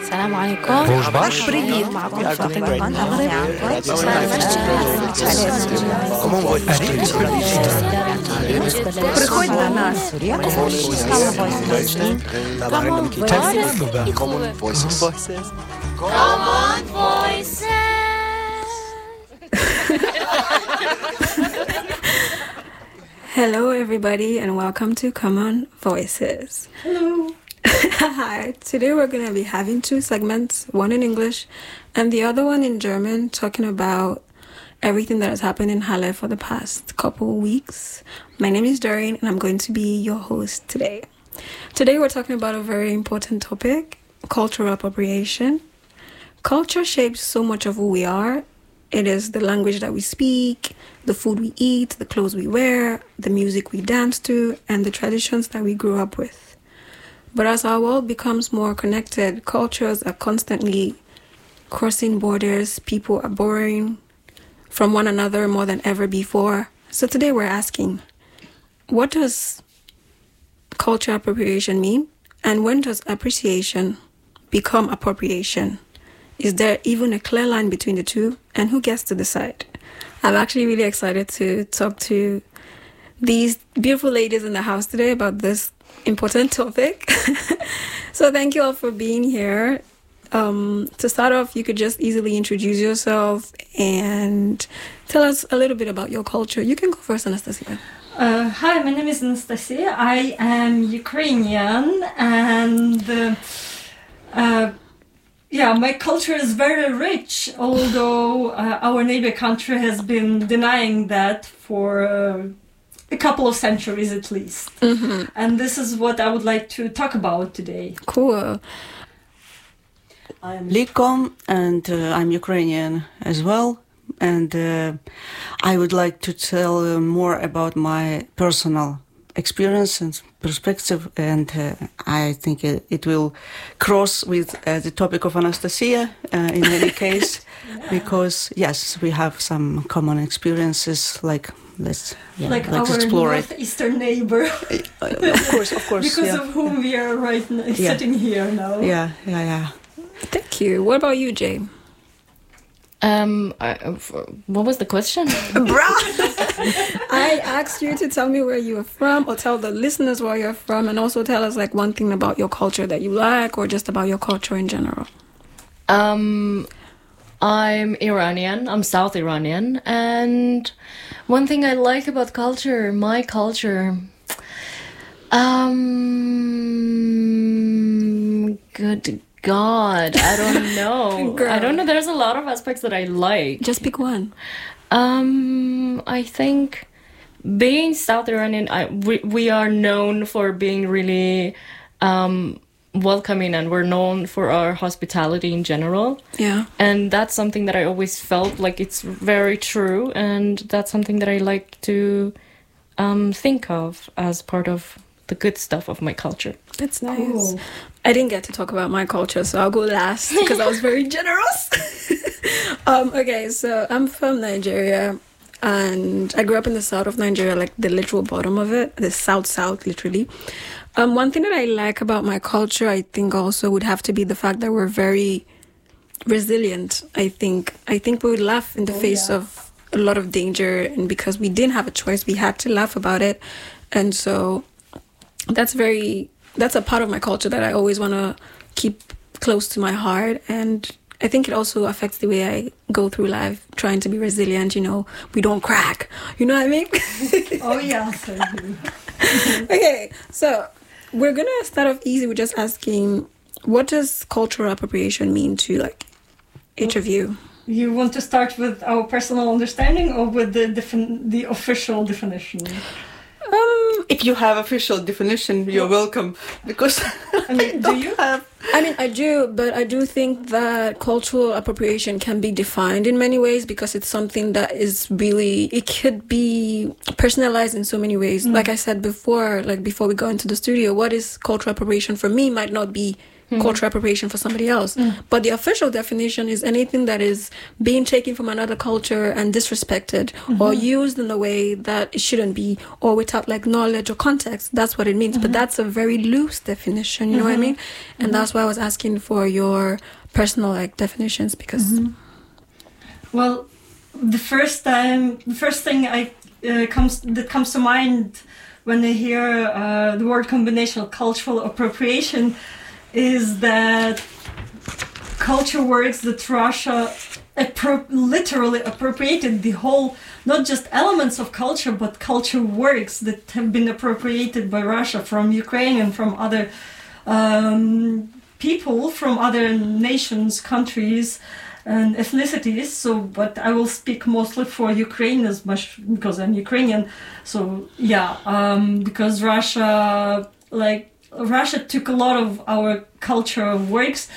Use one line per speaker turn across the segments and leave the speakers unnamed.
السلام عليكم.
Bonjour.
Привіт. معكم فاطمة من المغرب.
Приходь до нас.
Common Voices.
Common Voices.
Hello, everybody, and welcome to Common Voices.
Hello.
Hi. Today we're going to be having two segments, one in English and the other one in German, talking about everything that has happened in Halle for the past couple weeks. My name is Doreen, and I'm going to be your host today. Today we're talking about a very important topic, cultural appropriation. Culture shapes so much of who we are. It is the language that we speak, the food we eat, the clothes we wear, the music we dance to, and the traditions that we grew up with. But as our world becomes more connected, cultures are constantly crossing borders, people are borrowing from one another more than ever before. So today we're asking, what does culture appropriation mean? And when does appreciation become appropriation? Is there even a clear line between the two? And who gets to decide? I'm actually really excited to talk to these beautiful ladies in the house today about this important topic. So thank you all for being here. To start off, you could just easily introduce yourself and tell us a little bit about your culture. You can go first, Anastasia.
Hi, my name is Anastasia. I am Ukrainian, and my culture is very rich, although our neighbor country has been denying that for a couple of centuries at least. Mm-hmm. And this is what I would like to talk about today.
Cool.
I'm Liko, and I'm Ukrainian as well. And I would like to tell more about my personal experience and perspective, and I think it will cross with the topic of Anastasia in any case, because yes, we have some common experiences. Let's
our
explore
northeastern neighbor.
Of course,
because of whom we are sitting here now.
Yeah.
Thank you. What about you, Jay?
What was the question?
I asked you to tell me where you are from, or tell the listeners where you're from, and also tell us one thing about your culture that you like, or just about your culture in general.
I'm Iranian. I'm South Iranian, and one thing I like about my culture, good God, I don't know. I don't know. There's a lot of aspects that I like.
Just pick one.
I think being South Iranian, we are known for being really welcoming, and we're known for our hospitality in general.
Yeah.
And that's something that I always felt like it's very true, and that's something that I like to think of as part of the good stuff of my culture.
That's nice. Oh. I didn't get to talk about my culture, so I'll go last because I was very generous. Okay, so I'm from Nigeria, and I grew up in the south of Nigeria, like the literal bottom of it, the south, literally. One thing that I like about my culture, I think also would have to be the fact that we're very resilient. I think we would laugh in the face of a lot of danger, and because we didn't have a choice, we had to laugh about it. And so that's a part of my culture that I always want to keep close to my heart. And I think it also affects the way I go through life, trying to be resilient. We don't crack. You know what I mean?
Oh, yes, I do.
Okay, so we're going to start off easy with just asking, what does cultural appropriation mean to each of you?
You want to start with our personal understanding or with the official definition?
If you have official definition, you're welcome. Because
do you have?
I do, but I do think that cultural appropriation can be defined in many ways, because it's something that is really, it could be personalized in so many ways. Like I said before we go into the studio, what is cultural appropriation for me might not be cultural appropriation for somebody else. But the official definition is anything that is being taken from another culture and disrespected or used in a way that it shouldn't be, or without like knowledge or context. That's what it means. But that's a very loose definition, you know what I mean? And that's why I was asking for your personal like definitions, because
well, the first thing that comes to mind when I hear the word combination of cultural appropriation is that culture works that Russia literally appropriated the whole, not just elements of culture, but culture works that have been appropriated by Russia from Ukraine and from other people, from other nations, countries, and ethnicities. So, but I will speak mostly for Ukraine as much because I'm Ukrainian. So, because Russia took a lot of our cultural works,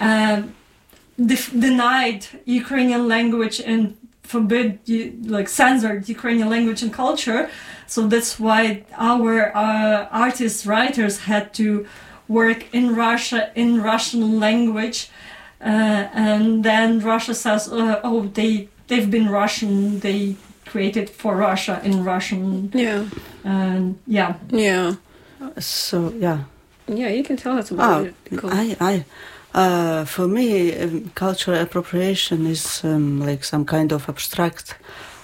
denied Ukrainian language and censored Ukrainian language and culture. So that's why our artists, writers had to work in Russia in Russian language. And then Russia says, they've been Russian, they created for Russia in Russian.
So, yeah,
you can tell us about it. Cool.
For me, cultural appropriation is like some kind of abstract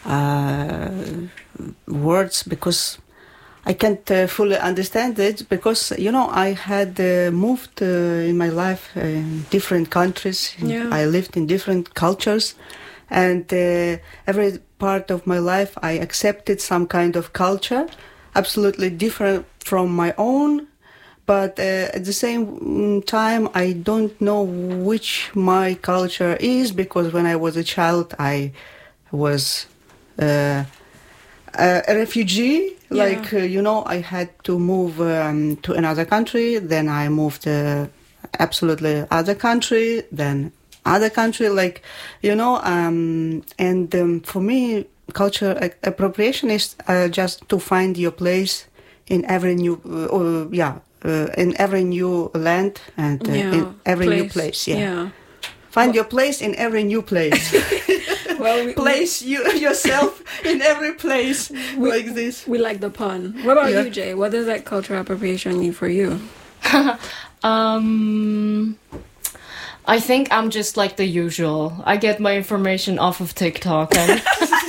words, because I can't fully understand it, because, I had moved in my life in different countries. I lived in different cultures, and every part of my life I accepted some kind of culture, absolutely different from my own. But at the same time, I don't know which my culture is, because when I was a child, I was a refugee. I had to move to another country. Then I moved absolutely other country, then other country. For me, cultural appropriation is just to find your place in every new, in every new land and in every new place. Find your place in every new place.
Well,
place yourself in every place like this.
We like the pun. What about you, Jay? What does that cultural appropriation mean for you?
I think I'm just like the usual. I get my information off of TikTok and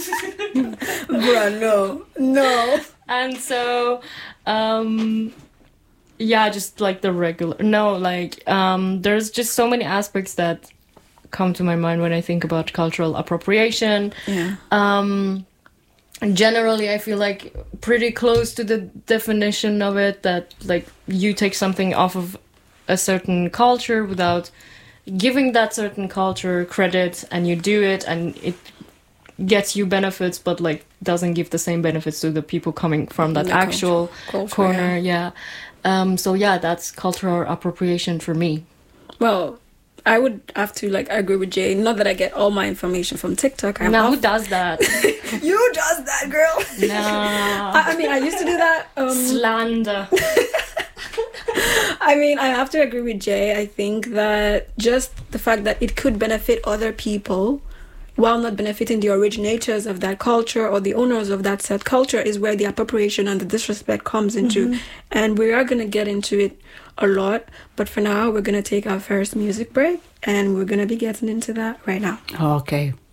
Bruh, no.
And so just like the regular. There's just so many aspects that come to my mind when I think about cultural appropriation. Generally, I feel like pretty close to the definition of it, that like you take something off of a certain culture without giving that certain culture credit, and you do it and it gets you benefits, but like doesn't give the same benefits to the people coming from that actual corner. That's cultural appropriation for me.
Well, I would have to agree with Jay. Not that I get all my information from TikTok.
Who does that?
You does that, girl.
No.
I mean, I used to do that.
Slander.
I mean, I have to agree with Jay. I think that just the fact that it could benefit other people while not benefiting the originators of that culture or the owners of that said culture is where the appropriation and the disrespect comes into. And we are going to get into it a lot. But for now, we're going to take our first music break, and we're going to be getting into that right now.
Okay.